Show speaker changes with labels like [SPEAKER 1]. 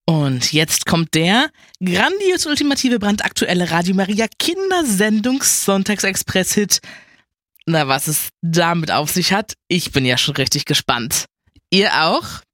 [SPEAKER 1] Und jetzt kommt der grandios ultimative brandaktuelle Radio Maria Kindersendungs-Sonntagsexpress-Hit. Na, was es damit auf sich hat, ich bin ja schon richtig gespannt. Ihr auch?